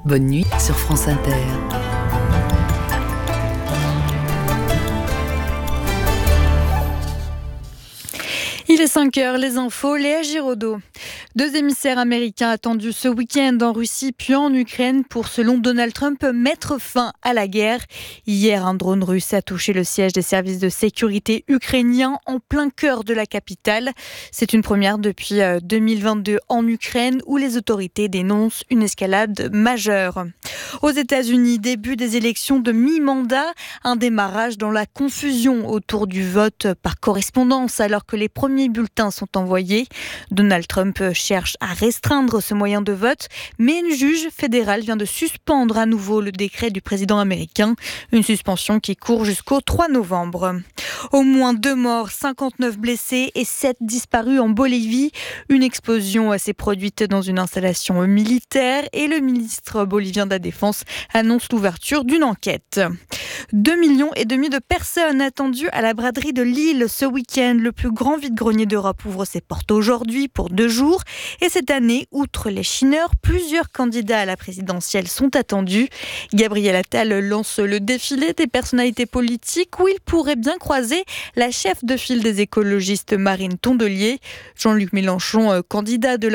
Bonne nuit sur France Inter. Il est 5h, les infos, Léa Giraudot. 2 émissaires américains attendus ce week-end en Russie puis en Ukraine pour, selon Donald Trump, mettre fin à la guerre. Hier, un drone russe a touché le siège des services de sécurité ukrainiens en plein cœur de la capitale. C'est une première depuis 2022 en Ukraine où les autorités dénoncent une escalade majeure. Aux États-Unis, début des élections de mi-mandat, un démarrage dans la confusion autour du vote par correspondance alors que les premiers bulletins sont envoyés. Donald Trump cherche à restreindre ce moyen de vote, mais une juge fédérale vient de suspendre à nouveau le décret du président américain, une suspension qui court jusqu'au 3 novembre. Au moins 2 morts, 59 blessés et 7 disparus en Bolivie. Une explosion s'est produite dans une installation militaire et le ministre bolivien de la Défense annonce l'ouverture d'une enquête. 2,5 millions de personnes attendues à la braderie de Lille ce week-end. Le plus grand vide-grenier d'Europe ouvre ses portes aujourd'hui pour 2 jours. Et cette année, outre les chineurs, plusieurs candidats à la présidentielle sont attendus. Gabriel Attal lance le défilé des personnalités politiques où il pourrait bien croiser la chef de file des écologistes Marine Tondelier. Jean-Luc Mélenchon, candidat de la